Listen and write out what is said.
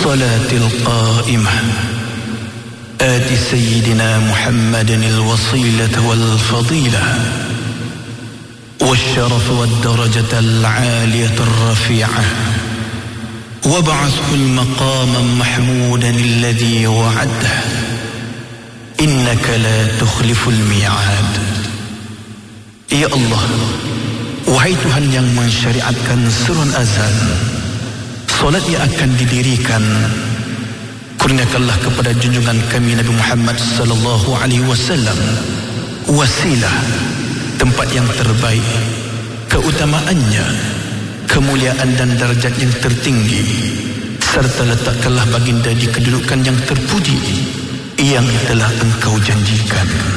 الصلاة القائمة آت سيدنا محمد الوصيلة والفضيلة والشرف والدرجة العالية الرفيعة وابعثه المقام محمودا الذي وعده إنك لا تخلف الميعاد. Ya Allah, wahai Tuhan yang mensyariatkan seruan azan, solat yang akan didirikan, kurniakanlah kepada junjungan kami Nabi Muhammad sallallahu alaihi wasallam wasilah, tempat yang terbaik, keutamaannya, kemuliaan dan darjat yang tertinggi, serta letakkanlah baginda di kedudukan yang terpuji yang telah Engkau janjikan.